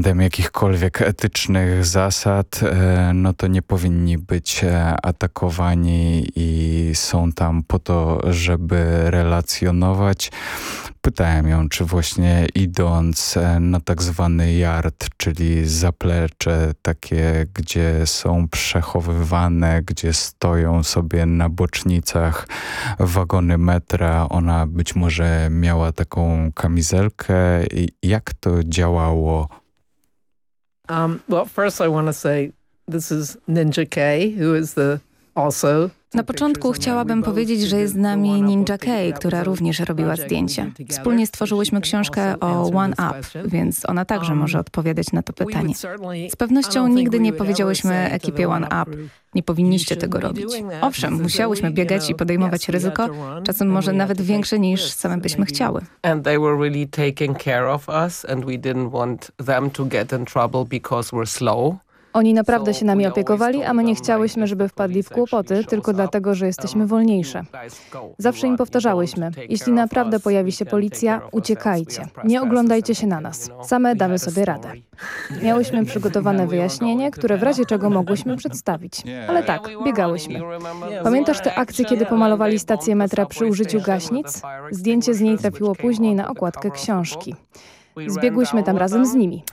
względem jakichkolwiek etycznych zasad, no to nie powinni być atakowani i są tam po to, żeby relacjonować. Pytałem ją, czy właśnie idąc na tak zwany yard, czyli zaplecze takie, gdzie są przechowywane, gdzie stoją sobie na bocznicach wagony metra, ona być może miała taką kamizelkę. I jak to działało? Well, first I want to say this is Ninja K, who is the also. Na początku chciałabym powiedzieć, że jest z nami Ninja K, która również robiła zdjęcia. Wspólnie stworzyłyśmy książkę o One Up, więc ona także może odpowiadać na to pytanie. Z pewnością nigdy nie powiedziałyśmy ekipie One Up, nie powinniście tego robić. Owszem, musiałyśmy biegać i podejmować ryzyko, czasem może nawet większe niż same byśmy chciały. And they were really taking care of us and we didn't want them to get in trouble because we're slow. Oni naprawdę się nami opiekowali, a my nie chciałyśmy, żeby wpadli w kłopoty, tylko dlatego, że jesteśmy wolniejsze. Zawsze im powtarzałyśmy, jeśli naprawdę pojawi się policja, uciekajcie. Nie oglądajcie się na nas. Same damy sobie radę. Miałyśmy przygotowane wyjaśnienie, które w razie czego mogłyśmy przedstawić. Ale tak, biegałyśmy. Pamiętasz te akcje, kiedy pomalowali stację metra przy użyciu gaśnic? Zdjęcie z niej trafiło później na okładkę książki. Zbiegłyśmy tam razem z nimi.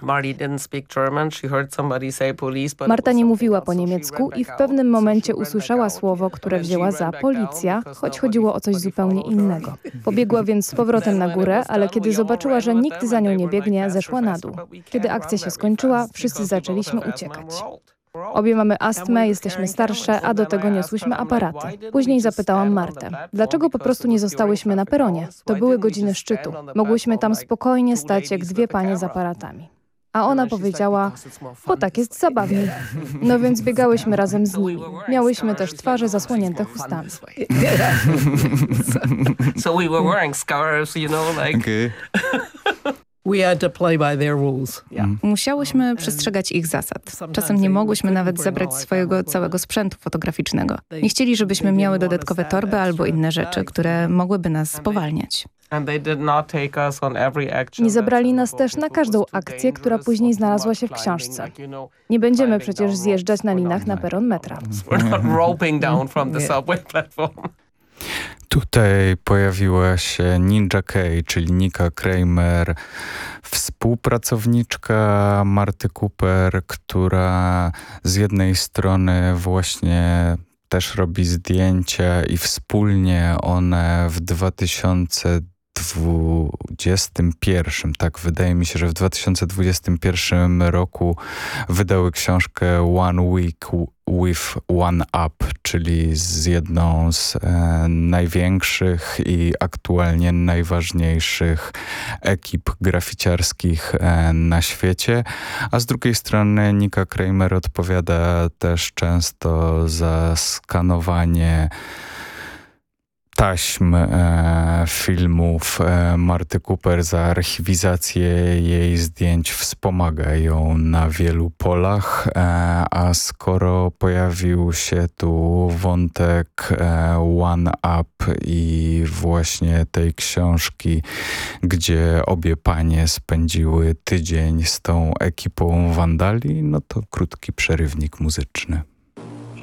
Marta nie mówiła po niemiecku i w pewnym momencie usłyszała słowo, które wzięła za policja, choć chodziło o coś zupełnie innego. Pobiegła więc z powrotem na górę, ale kiedy zobaczyła, że nikt za nią nie biegnie, zeszła na dół. Kiedy akcja się skończyła, wszyscy zaczęliśmy uciekać. Obie mamy astmę, jesteśmy starsze, a do tego niosłyśmy aparaty. Później zapytałam Martę, dlaczego po prostu nie zostałyśmy na peronie? To były godziny szczytu. Mogłyśmy tam spokojnie stać jak dwie panie z aparatami. A ona powiedziała, bo tak jest zabawniej. No więc biegałyśmy razem z nimi. Miałyśmy też twarze zasłonięte chustami. So we were wearing scarves, you know, like... Okay. We had to play by their rules. Musiałyśmy przestrzegać ich zasad. Czasem nie mogłyśmy nawet zabrać swojego całego sprzętu fotograficznego. Nie chcieli, żebyśmy miały dodatkowe torby albo inne rzeczy, które mogłyby nas spowalniać. Nie zabrali nas też na każdą akcję, która później znalazła się w książce. Nie będziemy przecież zjeżdżać na linach na peron metra. Tutaj pojawiła się Ninja K, czyli Nika Kramer, współpracowniczka Marty Cooper, która z jednej strony właśnie też robi zdjęcia i wspólnie one w 2021, tak wydaje mi się, że w 2021 roku wydały książkę One Week with One Up, czyli z jedną z największych i aktualnie najważniejszych ekip graficiarskich na świecie, a z drugiej strony Nika Kramer odpowiada też często za skanowanie taśm filmów Marty Cooper, za archiwizację jej zdjęć, wspomaga ją na wielu polach, a skoro pojawił się tu wątek One Up i właśnie tej książki, gdzie obie panie spędziły tydzień z tą ekipą wandali, no to krótki przerywnik muzyczny.